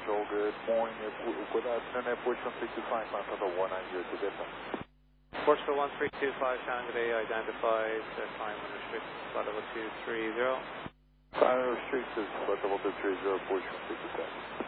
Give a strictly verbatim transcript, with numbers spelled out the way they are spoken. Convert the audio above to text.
Control, good morning. Cuidado, Nene, Porsche one three two five, Montana one nine zero two, Delta. Porsche one three two five, Shanghai identifies uh, time unrestricted, flight level two three zero. Time restricted, flight level two three zero, Porsche one three two five.